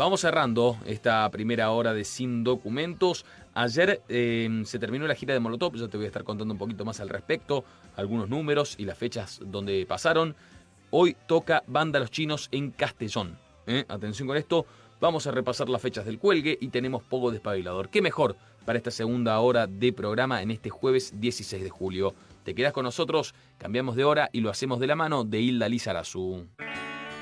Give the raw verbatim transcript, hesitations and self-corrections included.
vamos cerrando esta primera hora de Sin Documentos. Ayer eh, se terminó la gira de Molotov, yo te voy a estar contando un poquito más al respecto, algunos números y las fechas donde pasaron. Hoy toca Banda Los Chinos en Castellón. ¿eh? Atención con esto, vamos a repasar las fechas del cuelgue y tenemos Pogo Despabilador. ¿Qué mejor para esta segunda hora de programa en este jueves dieciséis de julio? Te quedás con nosotros, cambiamos de hora y lo hacemos de la mano de Hilda Lizarazu.